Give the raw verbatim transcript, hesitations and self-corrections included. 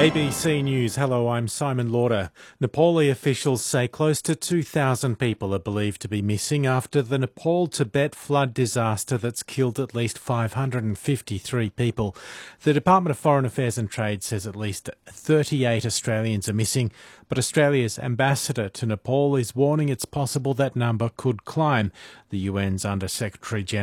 A B C News. Hello, I'm Simon Lauder. Nepali officials say close to two thousand people are believed to be missing after the Nepal-Tibet flood disaster that's killed at least five hundred fifty-three people. The Department of Foreign Affairs and Trade says at least thirty-eight Australians are missing, but Australia's ambassador to Nepal is warning it's possible that number could climb. The U N's Under-Secretary General